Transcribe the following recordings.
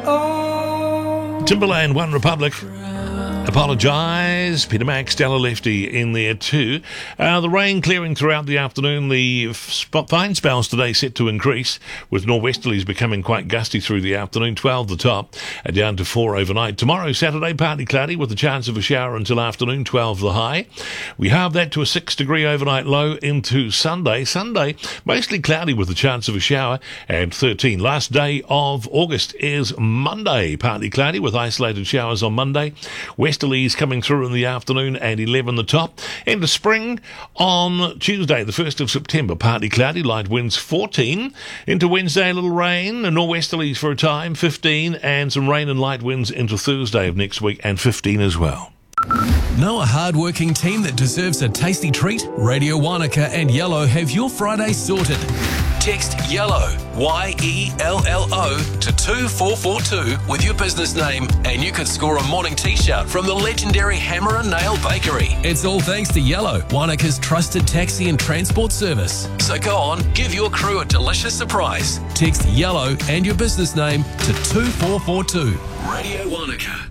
Timberland, One Republic. Apologise. Peter Mac, Stella Lefty in there too. The rain clearing throughout the afternoon. The fine spells today set to increase, with nor'westerlies becoming quite gusty through the afternoon. 12 the top, down to 4 overnight. Tomorrow, Saturday, partly cloudy with a chance of a shower until afternoon. 12 the high. We have that to a 6-degree overnight low into Sunday. Sunday, mostly cloudy with a chance of a shower, and 13. Last day of August is Monday. Partly cloudy with isolated showers on Monday. Westerlies coming through in the afternoon and 11 the top. Into spring on Tuesday, the 1st of September. Partly cloudy, light winds 14. Into Wednesday, a little rain, and nor'westerlies for a time, 15, and some rain and light winds into Thursday of next week, and 15 as well. Know a hard-working team that deserves a tasty treat? Radio Wanaka and Yellow have your Friday sorted. Text YELLOW, YELLO, to 2442 with your business name, and you could score a morning t-shirt from the legendary Hammer and Nail Bakery. It's all thanks to Yellow, Wanaka's trusted taxi and transport service. So go on, give your crew a delicious surprise. Text YELLOW and your business name to 2442. Radio Wanaka.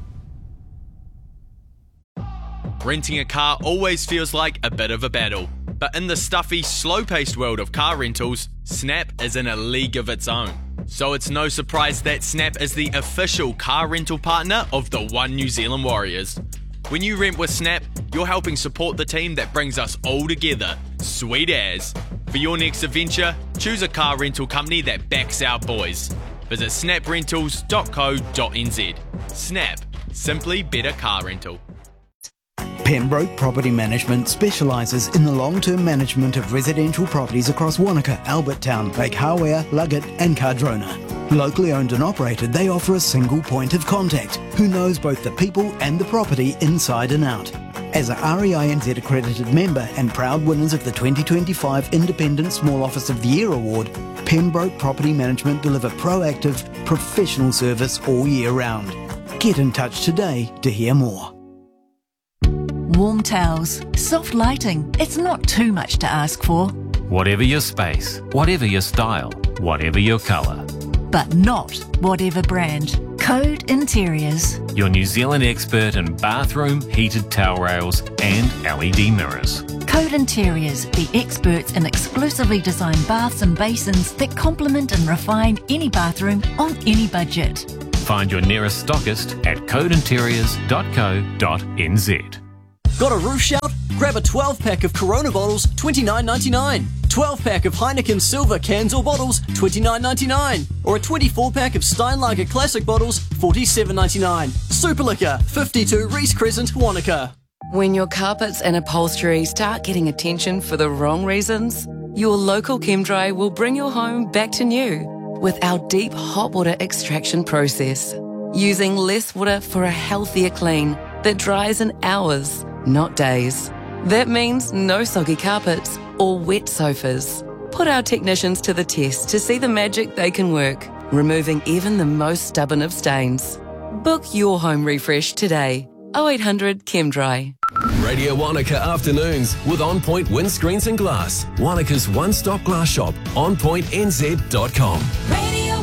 Renting a car always feels like a bit of a battle. But in the stuffy, slow-paced world of car rentals, Snap is in a league of its own. So it's no surprise that Snap is the official car rental partner of the One New Zealand Warriors. When you rent with Snap, you're helping support the team that brings us all together. Sweet as. For your next adventure, choose a car rental company that backs our boys. Visit snaprentals.co.nz. Snap. Simply better car rental. Pembroke Property Management specialises in the long-term management of residential properties across Wanaka, Albertown, Lake Hawea, Luggett and Cardrona. Locally owned and operated, they offer a single point of contact who knows both the people and the property inside and out. As a REINZ accredited member and proud winners of the 2025 Independent Small Office of the Year Award, Pembroke Property Management deliver proactive, professional service all year round. Get in touch today to hear more. Warm towels, soft lighting. It's not too much to ask for. Whatever your space, whatever your style, whatever your colour. But not whatever brand. Code Interiors. Your New Zealand expert in bathroom, heated towel rails and LED mirrors. Code Interiors, the experts in exclusively designed baths and basins that complement and refine any bathroom on any budget. Find your nearest stockist at codeinteriors.co.nz. Got a roof shout? Grab a 12-pack of Corona bottles, $29.99. 12-pack of Heineken Silver cans or bottles, $29.99. Or a 24-pack of Steinlager Classic bottles, $47.99. Super Liquor, 52 Reese Crescent, Wanaka. When your carpets and upholstery start getting attention for the wrong reasons, your local ChemDry will bring your home back to new with our deep hot water extraction process. Using less water for a healthier clean that dries in hours, not days. That means no soggy carpets or wet sofas. Put our technicians to the test to see the magic they can work, removing even the most stubborn of stains. Book your home refresh today. 0800 ChemDry. Radio Wanaka Afternoons with On Point Windscreens and Glass. Wanaka's one-stop glass shop, onpointnz.com.